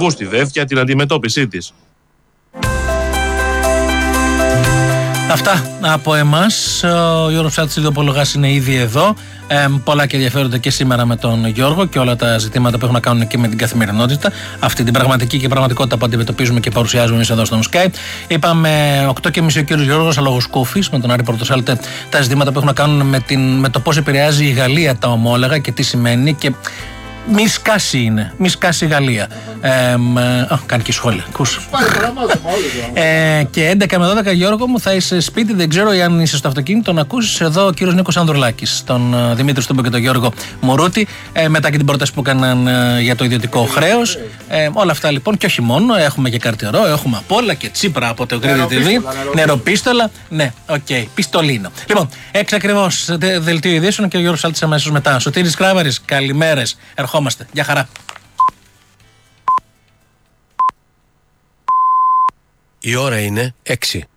οδηγού στη ΔΕΘ για την αντιμετώπιση της. Αυτά από εμάς. Ο Γιώργος Ψάλτης Ιδιοπολογάς είναι ήδη εδώ. Πολλά και ενδιαφέρονται και σήμερα με τον Γιώργο και όλα τα ζητήματα που έχουν να κάνουν και με την καθημερινότητα. Αυτή την πραγματική και πραγματικότητα που αντιμετωπίζουμε και παρουσιάζουμε εμείς εδώ στον Sky. Είπαμε 8.30 ο κύριος Γιώργος Αλογοσκούφης με τον Άρη Πορτοσάλτε τα ζητήματα που έχουν να κάνουν με το πώς επηρεάζει η Γαλλία τα ομόλογα και τι σημαίνει. Και μη σκάσει είναι. Μη σκάσει η Γαλλία. Κάνει και σχόλια. Και 11 με 12 Γιώργο μου θα είσαι σπίτι. Δεν ξέρω αν είσαι στο αυτοκίνητο να ακούσεις εδώ ο κύριος Νίκος Ανδρουλάκης, τον Δημήτρη Στούμπο και τον Γιώργο Μουρούτη, μετά και την πρόταση που έκαναν για το ιδιωτικό χρέος. Όλα αυτά λοιπόν και όχι μόνο. Έχουμε και καρτιερό, έχουμε απ' όλα και Τσίπρα από το Κρήτη TV. Νεροπίστολα. Ναι, οκ. Πιστολίνο. Λοιπόν, 6 ακριβώς δελτίο ειδήσεων και ο Γιώργος Ψάλτης αμέσως μετά. Σωτήρης Κράβαρης, καλημέρες. Ερχόμαστε. Γεια χαρά. Η ώρα είναι 6.